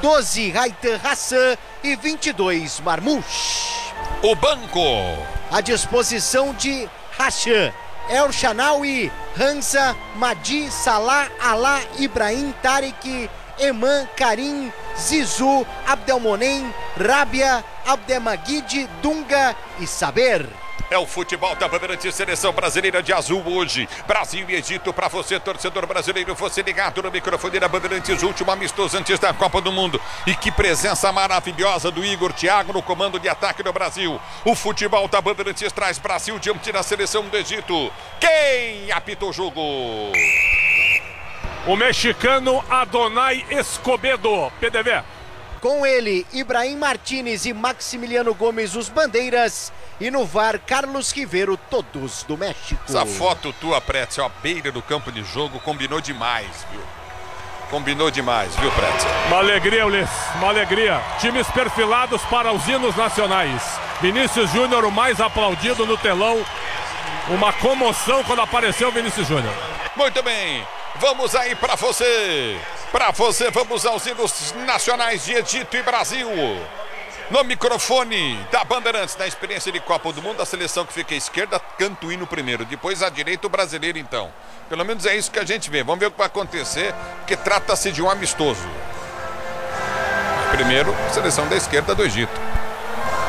12 Raitan Hassan e 22 Marmouche. O banco À disposição de Rachan, El Shanawi, Hansa, Madi, Salah, Alá, Ibrahim, Tarek, Eman, Karim, Zizou, Abdelmonem, Rabia, Abdelmagid, Dunga e Saber. É o futebol da Bandeirantes, seleção brasileira de azul hoje. Brasil e Egito, para você, torcedor brasileiro, você ligado no microfone da Bandeirantes, último amistoso antes da Copa do Mundo. E que presença maravilhosa do Igor Thiago no comando de ataque do Brasil. O futebol da Bandeirantes traz Brasil diante da seleção do Egito. Quem apita o jogo? O mexicano Adonai Escobedo, PDV. Com ele, Ibrahim Martínez e Maximiliano Gomes, os bandeiras. E no VAR, Carlos Ribeiro, todos do México. Essa foto tua, Pretzel, à beira do campo de jogo, combinou demais, viu? Combinou demais, viu, Pretzel? Uma alegria, Ulisses, uma alegria. Times perfilados para os hinos nacionais. Vinícius Júnior, o mais aplaudido no telão. Uma comoção quando apareceu o Vinícius Júnior. Muito bem, vamos aí para você. Para você, vamos aos hinos nacionais de Egito e Brasil. No microfone da Bandeirantes, na experiência de Copa do Mundo, a seleção que fica à esquerda canta o hino primeiro, depois à direita o brasileiro então. Pelo menos é isso que a gente vê. Vamos ver o que vai acontecer, porque trata-se de um amistoso. Primeiro, a seleção da esquerda do Egito.